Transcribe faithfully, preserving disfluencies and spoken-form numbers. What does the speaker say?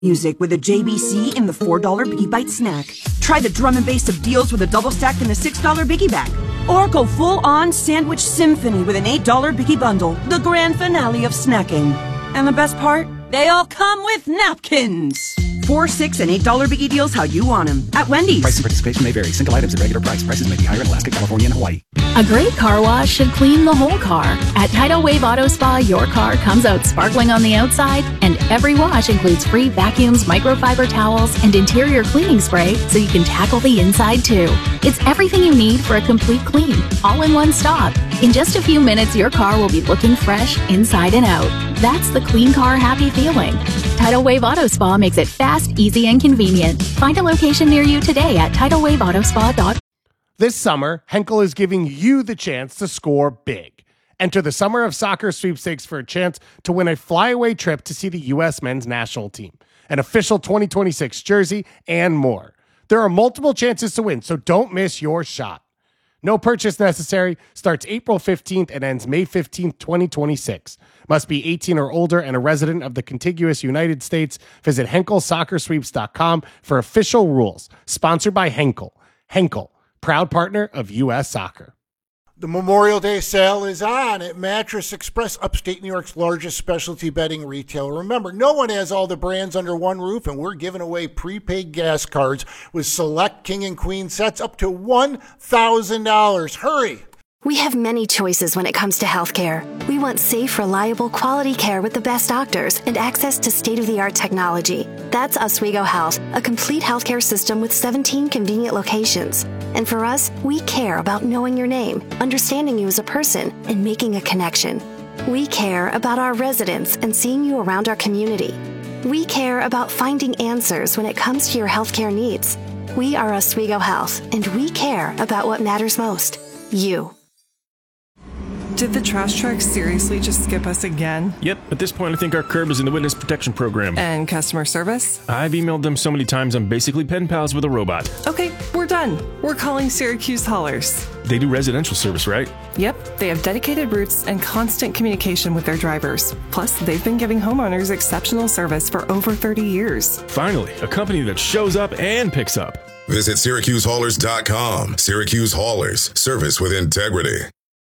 Music with a J B C in the four dollar Biggie Bite snack. Try the drum and bass of deals with a double stack in the six dollar Biggie Bag. Or go full-on sandwich symphony with an eight dollar Biggie Bundle. The grand finale of snacking. And the best part? They all come with napkins. Four, six, and eight dollar Biggie deals how you want them. At Wendy's. Price and participation may vary. Single items at regular price. Prices may be higher in Alaska, California, and Hawaii. A great car wash should clean the whole car. At Tidal Wave Auto Spa, your car comes out sparkling on the outside, and every wash includes free vacuums, microfiber towels, and interior cleaning spray, so you can tackle the inside too. It's everything you need for a complete clean, all in one stop. In just a few minutes, your car will be looking fresh inside and out. That's the clean car happy feeling. Tidal Wave Auto Spa makes it fast, easy, and convenient. Find a location near you today at tidal wave auto spa dot com. This summer, Henkel is giving you the chance to score big. Enter the Summer of Soccer sweepstakes for a chance to win a flyaway trip to see the U S men's national team, an official twenty twenty-six jersey, and more. There are multiple chances to win, so don't miss your shot. No purchase necessary. Starts April fifteenth and ends May fifteenth, twenty twenty-six. Must be eighteen or older and a resident of the contiguous United States. Visit henkel soccer sweeps dot com for official rules. Sponsored by Henkel. Henkel, proud partner of U S Soccer. The Memorial Day sale is on at Mattress Express, upstate New York's largest specialty bedding retailer. Remember, no one has all the brands under one roof, and we're giving away prepaid gas cards with select king and queen sets up to one thousand dollars. Hurry! We have many choices when it comes to healthcare. We want safe, reliable, quality care with the best doctors and access to state-of-the-art technology. That's Oswego Health, a complete healthcare system with seventeen convenient locations. And for us, we care about knowing your name, understanding you as a person, and making a connection. We care about our residents and seeing you around our community. We care about finding answers when it comes to your healthcare needs. We are Oswego Health, and we care about what matters most, you. Did the trash truck seriously just skip us again? Yep, at this point I think our curb is in the witness protection program. And customer service? I've emailed them so many times I'm basically pen pals with a robot. Okay, we're done. We're calling Syracuse Haulers. They do residential service, right? Yep, they have dedicated routes and constant communication with their drivers. Plus, they've been giving homeowners exceptional service for over thirty years. Finally, a company that shows up and picks up. Visit Syracuse Haulers dot com. Syracuse Haulers, service with integrity.